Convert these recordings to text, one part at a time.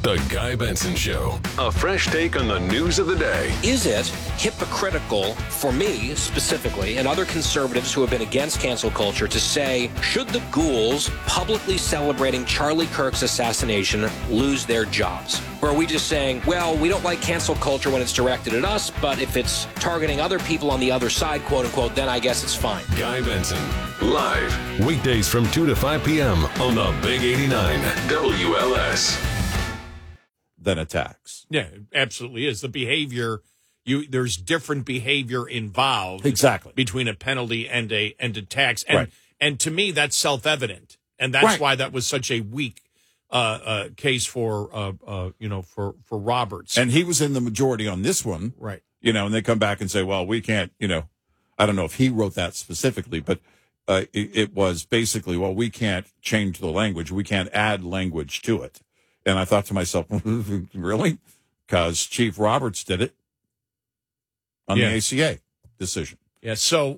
The Guy Benson Show. A fresh take on the news of the day. Is it hypocritical for me specifically and other conservatives who have been against cancel culture to say, should the ghouls publicly celebrating Charlie Kirk's assassination lose their jobs? Or are we just saying, well, we don't like cancel culture when it's directed at us, but if it's targeting other people on the other side, quote unquote, then I guess it's fine. Guy Benson, live, weekdays from 2 to 5 p.m. on the Big 89 WLS. Than attacks. Yeah, it absolutely is. The behavior, there's different behavior involved. Exactly. Between a penalty and a tax. And right. And to me, that's self-evident. And that's why that was such a weak case for Roberts. And he was in the majority on this one. Right. And they come back and say, well, we can't, I don't know if he wrote that specifically, but it was basically, well, we can't change the language. We can't add language to it. And I thought to myself, really? Because Chief Roberts did it on the ACA decision. Yeah. So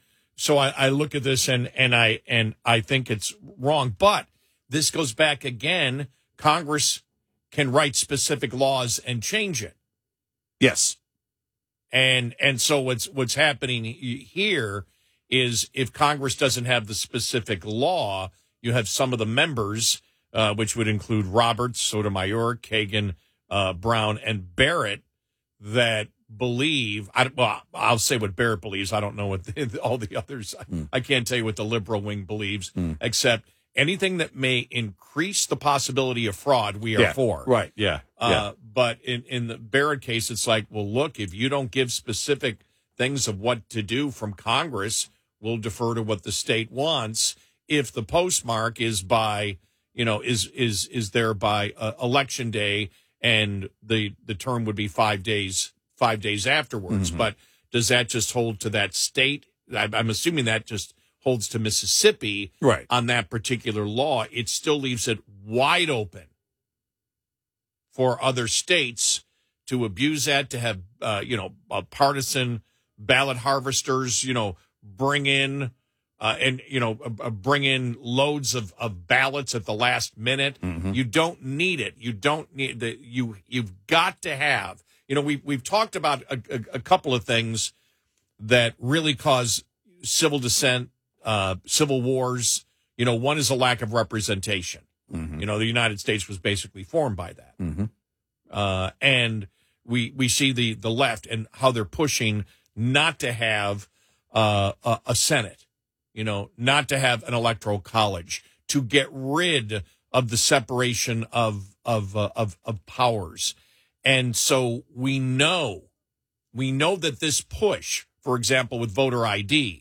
I look at this and I think it's wrong. But this goes back again. Congress can write specific laws and change it. Yes. And so what's happening here is if Congress doesn't have the specific law, you have some of the members, which would include Roberts, Sotomayor, Kagan, Brown, and Barrett, that believe, I'll say what Barrett believes. I don't know what all the others, I can't tell you what the liberal wing believes, except anything that may increase the possibility of fraud, we are for. Right, yeah. But in the Barrett case, it's like, well, look, if you don't give specific things of what to do from Congress, we'll defer to what the state wants. If the postmark is by... is there by election day, and the term would be 5 days afterwards. Mm-hmm. But does that just hold to that state? I'm assuming that just holds to Mississippi on that particular law. It still leaves it wide open for other states to abuse that, to have, partisan ballot harvesters, bring in bring in loads of ballots at the last minute. Mm-hmm. You don't need it. You don't need the you've got to have. We've talked about a couple of things that really cause civil dissent, civil wars. One is a lack of representation. Mm-hmm. The United States was basically formed by that. Mm-hmm. And we see the left and how they're pushing not to have a Senate. Not to have an electoral college, to get rid of the separation of powers. And so we know that this push, for example, with voter ID,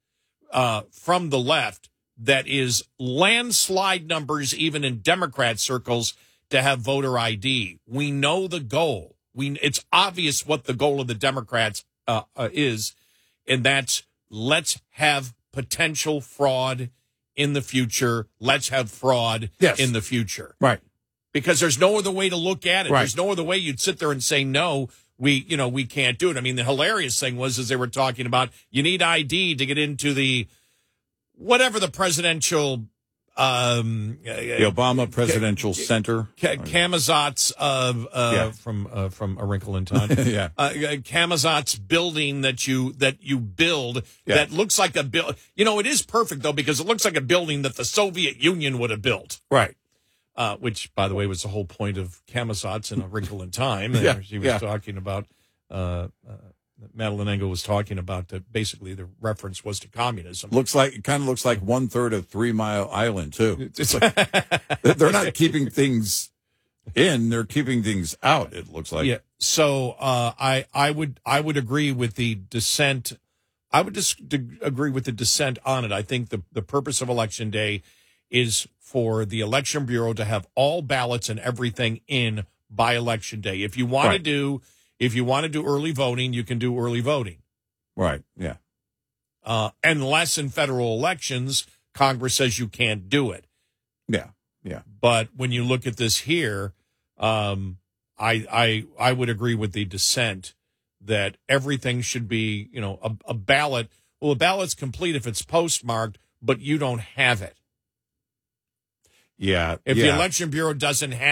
from the left, that is landslide numbers, even in Democrat circles, to have voter ID. We know the goal. It's obvious what the goal of the Democrats is, and that's let's have potential fraud in the future. Let's have fraud in the future. Right. Because there's no other way to look at it. Right. There's no other way you'd sit there and say, no, we can't do it. I mean, the hilarious thing was, as they were talking about, you need ID to get into the, whatever the presidential, the Obama Presidential Center. Camazot's from A Wrinkle in Time. Yeah. Camazot's building that you build that looks like a build. It is perfect though, because it looks like a building that the Soviet Union would have built. Right. Which, by the way, was the whole point of Camazot's in A Wrinkle in Time. She was talking about. Madeleine Engel was talking about that. Basically, the reference was to communism. It kind of looks like 1/3 of 3 Mile Island too. It's like, they're not keeping things in; they're keeping things out. It looks like. Yeah. So I would agree with the dissent. I would just agree with the dissent on it. I think the purpose of Election Day is for the Election Bureau to have all ballots and everything in by Election Day. If you want to do. If you want to do early voting, you can do early voting. Right, yeah. Unless in federal elections, Congress says you can't do it. Yeah. But when you look at this here, I would agree with the dissent that everything should be, a ballot. Well, a ballot's complete if it's postmarked, but you don't have it. Yeah. If the Election Bureau doesn't have